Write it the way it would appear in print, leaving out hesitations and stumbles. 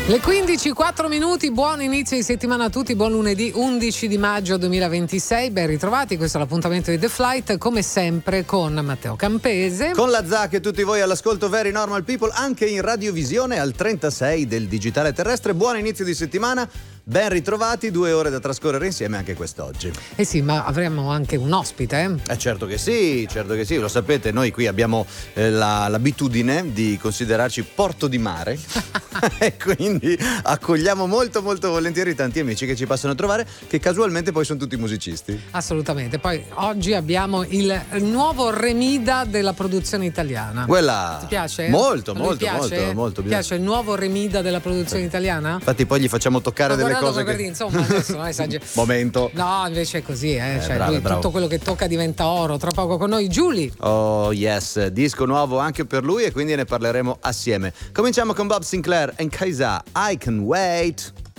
Le 15, 4 minuti, buon inizio di settimana a tutti, buon lunedì 11 di maggio 2026, ben ritrovati, questo è l'appuntamento di The Flight, come sempre con Matteo Campese. Con la Zac e tutti voi all'ascolto Very Normal People, anche in radiovisione al 36 del digitale terrestre, buon inizio di settimana. Ben ritrovati, 2 ore da trascorrere insieme anche quest'oggi. Eh sì, ma avremo anche un ospite, certo che sì, lo sapete, noi qui abbiamo l'abitudine di considerarci porto di mare e quindi accogliamo molto molto volentieri tanti amici che ci passano a trovare, che casualmente poi sono tutti musicisti. Assolutamente, poi oggi abbiamo il nuovo Remida della produzione italiana. Quella. Ti piace? Molto. Ti piace il nuovo Remida della produzione italiana? Infatti poi gli facciamo toccare delle cose che... insomma, adesso non esageriamo. Momento. No, invece è così, cioè bravo, lui, bravo. tutto quello che tocca diventa oro. Tra poco con noi Giulia. Oh yes, disco nuovo anche per lui e quindi ne parleremo assieme. Cominciamo con Bob Sinclair e Kaisa, I Can Wait.